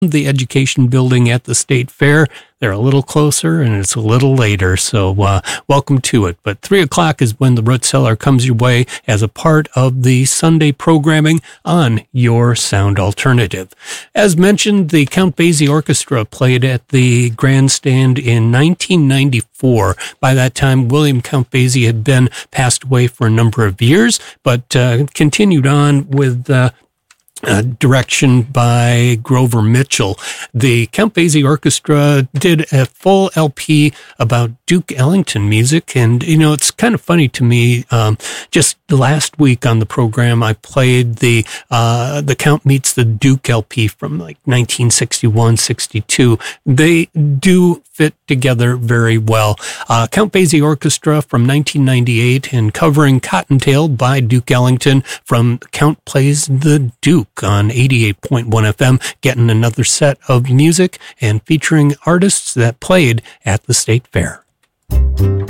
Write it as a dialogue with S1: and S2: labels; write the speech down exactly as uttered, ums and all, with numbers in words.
S1: the education building at the State Fair. They're a little closer and it's a little later, so uh, welcome to it. But three o'clock is when the Root Cellar comes your way as a part of the Sunday programming on your sound alternative. As mentioned, the Count Basie Orchestra played at the Grandstand in nineteen ninety-four. By that time, William Count Basie had been passed away for a number of years, but uh, continued on with uh, Uh, direction by Grover Mitchell. The Count Basie Orchestra did a full L P about Duke Ellington music, and, you know, it's kind of funny to me. Um, just last week on the program, I played the uh, the Count Meets the Duke L P from like nineteen sixty-one, sixty-two. They do fit together very well. Uh, Count Basie Orchestra from nineteen ninety-eight, and covering Cottontail by Duke Ellington from Count Plays the Duke on eighty-eight point one F M, getting another set of music and featuring artists that played at the State Fair.